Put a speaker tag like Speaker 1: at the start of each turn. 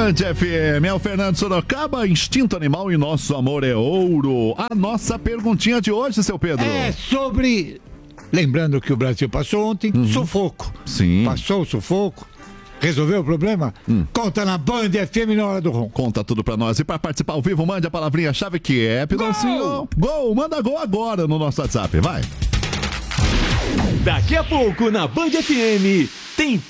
Speaker 1: Band FM, é o Fernando Sorocaba, Instinto Animal e Nosso Amor é Ouro. A nossa perguntinha de hoje, seu Pedro.
Speaker 2: É sobre... Lembrando que o Brasil passou ontem, sufoco.
Speaker 1: Sim.
Speaker 2: Passou o sufoco. Resolveu o problema? Conta na Band FM na hora do ronco.
Speaker 1: Conta tudo pra nós. E pra participar ao vivo, mande a palavrinha-chave que é Pidoncinho. Gol! Manda gol agora no nosso WhatsApp, vai.
Speaker 3: Daqui a pouco na Band FM tem